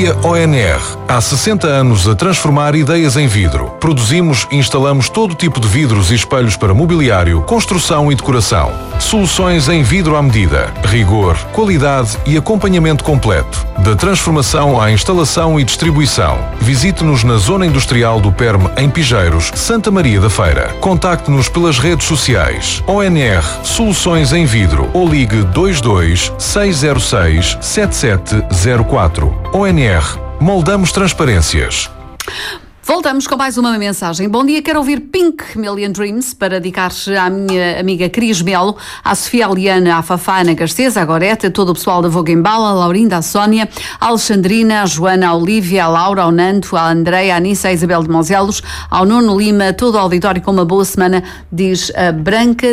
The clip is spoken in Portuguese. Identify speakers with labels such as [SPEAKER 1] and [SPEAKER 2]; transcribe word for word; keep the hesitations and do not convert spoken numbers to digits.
[SPEAKER 1] Ferramentaria O N R. Há sessenta anos a transformar ideias em vidro. Produzimos e instalamos todo tipo de vidros e espelhos para mobiliário, construção e decoração. Soluções em vidro à medida. Rigor, qualidade e acompanhamento completo. Da transformação à instalação e distribuição. Visite-nos na Zona Industrial do Perme, em Pigeiros, Santa Maria da Feira. Contacte-nos pelas redes sociais. O N R Soluções em Vidro ou ligue dois dois seis zero seis sete sete zero quatro. O N R. Moldamos transparências.
[SPEAKER 2] Voltamos com mais uma mensagem. Bom dia, quero ouvir Pink Million Dreams para dedicar à minha amiga Cris Melo, à Sofia Aliana, à Fafá, Ana Garcês, à Gorete, a todo o pessoal da Voguembala, a Laurinda, a Sónia, a Alexandrina, a Joana, a Olívia, a Laura, ao Nanto, a Andreia, a Anissa, a Isabel de Moselos, ao Nuno Lima, todo o auditório com uma boa semana, diz a Branca